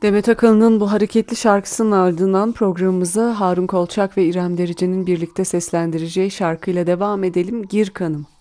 Demet Akalın'ın bu hareketli şarkısının ardından programımıza Harun Kolçak ve İrem Derici'nin birlikte seslendireceği şarkıyla devam edelim. Gir Kanım.